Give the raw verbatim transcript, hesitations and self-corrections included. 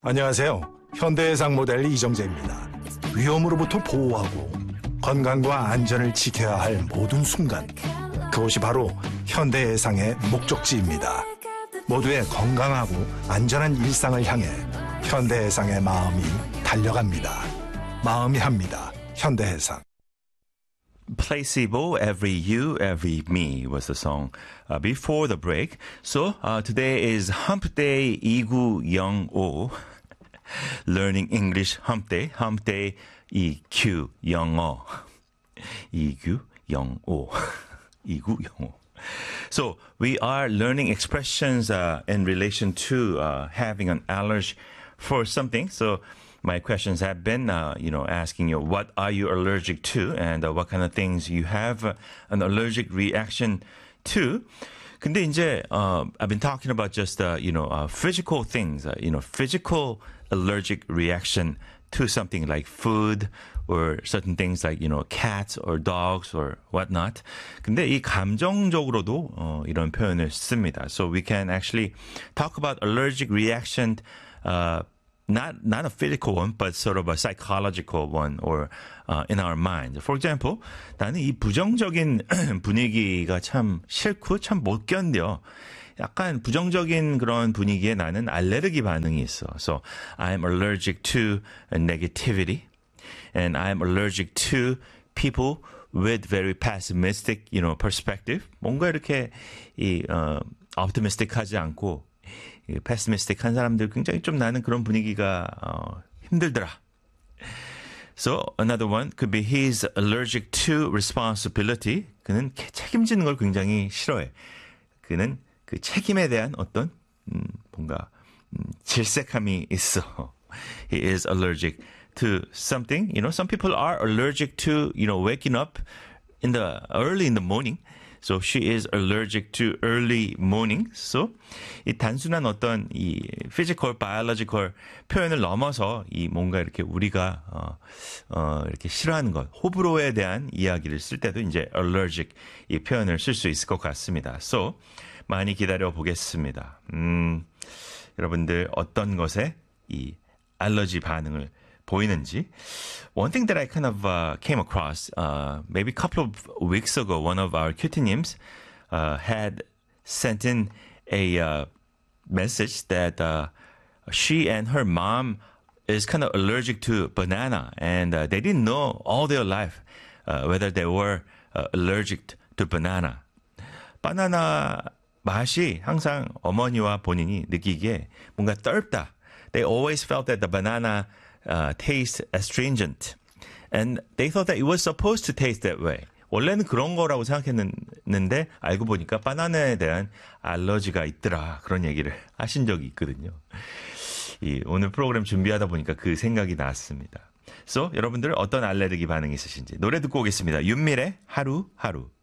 안녕하세요. 현대해상 모델 이정재입니다. 위험으로부터 보호하고 건강과 안전을 지켜야 할 모든 순간, 그것이 바로 현대해상의 목적지입니다. 모두의 건강하고 안전한 일상을 향해 현대해상의 마음이 달려갑니다. 마음이 합니다. 현대해상. Placebo, Every You, Every Me was the song uh, before the break. So uh, today is Hump Day 이구영오, Learning English Hump Day, Hump Day 이구영오, 이구영오, 이구영오. So we are learning expressions uh, in relation to uh, having an allergy for something. So my questions have been, uh, you know, asking you, what are you allergic to, and uh, what kind of things you have uh, an allergic reaction to. 근데 이제, uh, I've been talking about just, uh, you know, uh, physical things, uh, you know, physical allergic reaction to something like food or certain things like, you know, cats or dogs or whatnot. 근데 이 감정적으로도 어, 이런 표현을 씁니다. So we can actually talk about allergic reaction, uh, Not not a physical one, but sort of a psychological one, or uh, in our mind. For example, 나는 이 부정적인 분위기가 참 싫고 참 못 견뎌. 약간 부정적인 그런 분위기에 나는 알레르기 반응이 있어. So I'm allergic to negativity, and I'm allergic to people with very pessimistic, you know, perspective. 뭔가 이렇게 이 어, optimistic하지 않고. 패시미스틱한 사람들 굉장히 좀 나는 그런 분위기가 어, 힘들더라. So another one could be he's allergic to responsibility. 그는 책임지는 걸 굉장히 싫어해. 그는 그 책임에 대한 어떤 음, 뭔가 음, 질색함이 있어. He is allergic to something. You know, some people are allergic to, you know, waking up in the early in the morning. So she is allergic to early morning. So 이 단순한 어떤 이 physical, biological 표현을 넘어서 이 뭔가 이렇게 우리가 어, 어 이렇게 싫어하는 것, 호불호에 대한 이야기를 쓸 때도 이제 allergic 이 표현을 쓸 수 있을 것 같습니다. So 많이 기다려 보겠습니다. 음, 여러분들 어떤 것에 이 알러지 반응을 보이는지. One thing that I kind of uh, came across, uh, maybe a couple of weeks ago, one of our cutie-nims uh, had sent in a uh, message that uh, she and her mom is kind of allergic to banana, and uh, they didn't know all their life uh, whether they were uh, allergic to banana. 바나나 맛이 항상 어머니와 본인이 느끼기에 뭔가 떫다. They always felt that the banana Uh, taste astringent, and they thought that it was supposed to taste that way. 원래는 그런 거라고 생각했는데 알고 보니까 바나나에 대한 알러지가 있더라, 그런 얘기를 하신 적이 있거든요. 이 오늘 프로그램 준비하다 보니까 그 생각이 났습니다. So 여러분들 어떤 알레르기 반응이 있으신지 노래 듣고 오겠습니다. 윤밀의 하루하루.